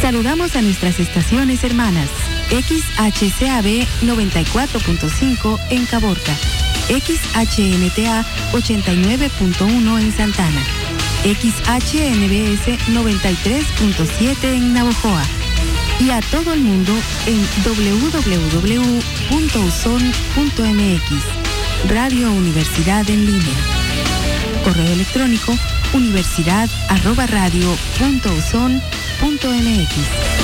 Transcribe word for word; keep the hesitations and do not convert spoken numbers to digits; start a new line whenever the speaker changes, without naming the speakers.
Saludamos a nuestras estaciones hermanas. X H C A B noventa y cuatro punto cinco en Caborca, X H N T A ochenta y nueve punto uno en Santana, X H N B S noventa y tres punto siete en Navojoa y a todo el mundo en doble u doble u doble u punto uson punto m x. Radio Universidad en línea. Correo electrónico universidad arroba radio punto uson punto m x.